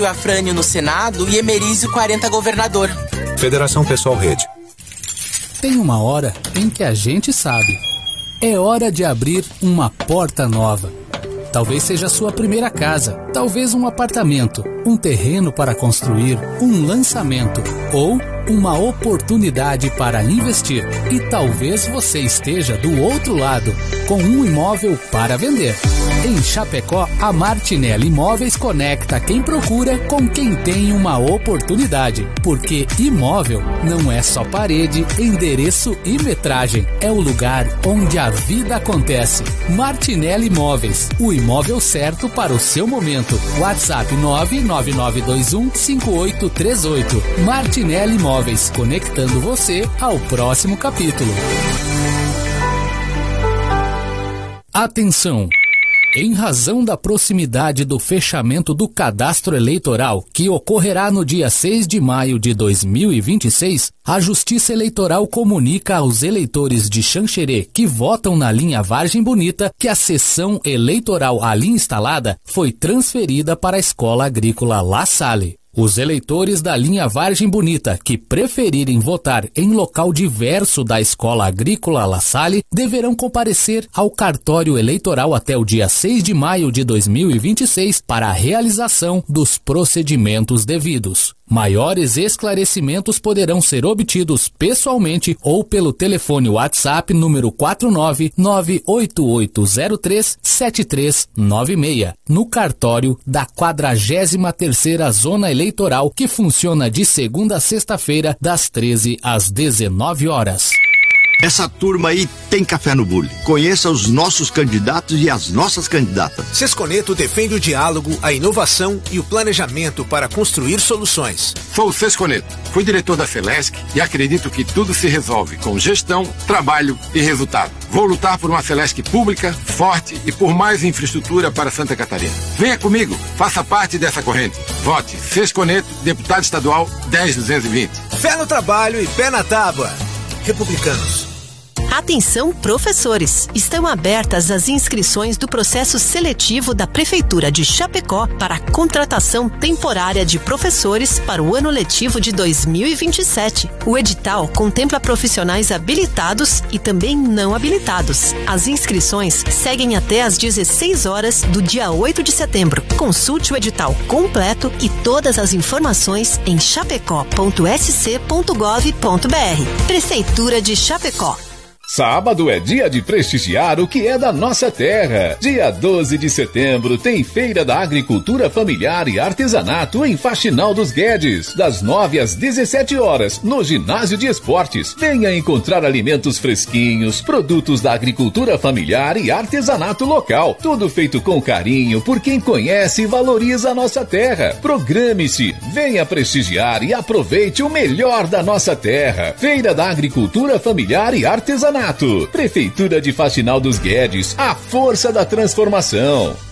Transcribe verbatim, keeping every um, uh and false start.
Afrânio no Senado e Emerízio quarenta governador. Federação Pessoal Rede. Tem uma hora em que a gente sabe. É hora de abrir uma porta nova. Talvez seja a sua primeira casa, talvez um apartamento, um terreno para construir, um lançamento ou uma oportunidade para investir. E talvez você esteja do outro lado, com um imóvel para vender. Em Chapecó, a Martinelli Imóveis conecta quem procura com quem tem uma oportunidade. Porque imóvel não é só parede, endereço e metragem. É o lugar onde a vida acontece. Martinelli Imóveis, o imóvel certo para o seu momento. WhatsApp nove nove nove dois um cinco oito três oito. Martinelli Imóveis, conectando você ao próximo capítulo. Atenção! Em razão da proximidade do fechamento do cadastro eleitoral, que ocorrerá no dia seis de maio de dois mil e vinte e seis, a Justiça Eleitoral comunica aos eleitores de Xanxerê que votam na linha Vargem Bonita que a sessão eleitoral ali instalada foi transferida para a Escola Agrícola La Salle. Os eleitores da linha Vargem Bonita que preferirem votar em local diverso da Escola Agrícola La Salle deverão comparecer ao cartório eleitoral até o dia seis de maio de dois mil e vinte e seis para a realização dos procedimentos devidos. Maiores esclarecimentos poderão ser obtidos pessoalmente ou pelo telefone WhatsApp número quatro nove nove oito oito zero três sete três nove seis, no cartório da quadragésima terceira Zona Eleitoral, que funciona de segunda a sexta-feira, das treze às dezenove horas. Essa turma aí tem café no bule. Conheça os nossos candidatos e as nossas candidatas. Sesconeto defende o diálogo, a inovação e o planejamento para construir soluções. Sou o Sesconeto, fui diretor da Celesc e acredito que tudo se resolve com gestão, trabalho e resultado. Vou lutar por uma Celesc pública, forte e por mais infraestrutura para Santa Catarina. Venha comigo, faça parte dessa corrente. Vote Sesconeto, deputado estadual dez mil duzentos e vinte. Fé no trabalho e pé na tábua. Republicanos. Atenção, professores! Estão abertas as inscrições do processo seletivo da Prefeitura de Chapecó para a contratação temporária de professores para o ano letivo de dois mil e vinte e sete. O edital contempla profissionais habilitados e também não habilitados. As inscrições seguem até às dezesseis horas do dia oito de setembro. Consulte o edital completo e todas as informações em chapecó ponto s c ponto gov ponto b r. Prefeitura de Chapecó. Sábado é dia de prestigiar o que é da nossa terra. Dia doze de setembro tem Feira da Agricultura Familiar e Artesanato em Faxinal dos Guedes, das nove às dezessete horas, no Ginásio de Esportes. Venha encontrar alimentos fresquinhos, produtos da agricultura familiar e artesanato local. Tudo feito com carinho por quem conhece e valoriza a nossa terra. Programe-se, venha prestigiar e aproveite o melhor da nossa terra. Feira da Agricultura Familiar e Artesanato. Prefeitura de Faxinal dos Guedes, a força da transformação.